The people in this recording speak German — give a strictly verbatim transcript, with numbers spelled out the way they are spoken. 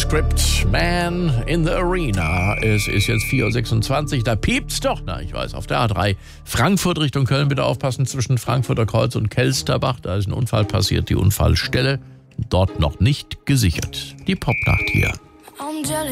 Script, Man in the Arena. Es ist jetzt vier Uhr sechsundzwanzig, da piept's doch. Na, ich weiß, auf der A drei Frankfurt Richtung Köln, bitte aufpassen, zwischen Frankfurter Kreuz und Kelsterbach. Da ist ein Unfall passiert, die Unfallstelle dort noch nicht gesichert. Die Popnacht hier.